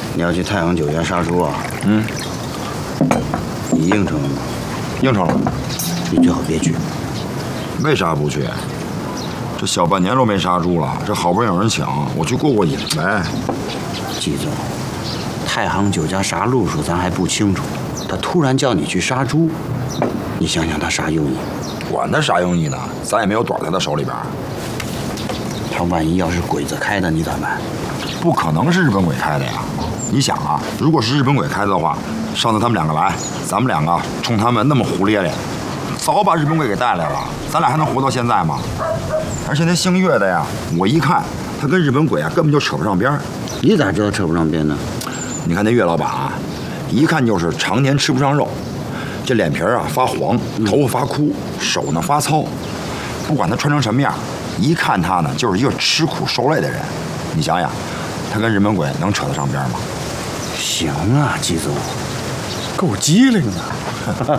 你要去太行酒家杀猪啊？嗯。你应承了吗？ 应承了。 你最好别去。 为啥不去？这小半年都没杀猪了，这好不容易有人请，我去过瘾呗。 季总，太行酒家啥路数咱还不清楚，他突然叫你去杀猪，你想想他啥用意？ 管他啥用意呢？咱也没有短在他手里边。 他万一要是鬼子开的，你咋办？ 不可能是日本鬼开的呀！你想啊，如果是日本鬼开的话，上次他们两个来，咱们两个冲他们那么胡咧咧，早把日本鬼给带来了，咱俩还能活到现在吗？而且那姓岳的呀，我一看他跟日本鬼啊根本就扯不上边儿。 你咋知道扯不上边呢？ 你看那岳老板啊，一看就是常年吃不上肉，这脸皮啊发黄，头发发枯，手呢发糙，不管他穿成什么样，一看他呢就是一个吃苦受累的人。你想想，他跟日本鬼能扯得上边吗？ 行啊，季总， 够机灵的。